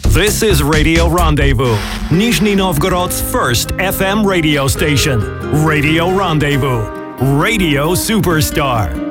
This is Radio Rendezvous, Nizhny Novgorod's first FM radio station. Radio Rendezvous, Radio Superstar.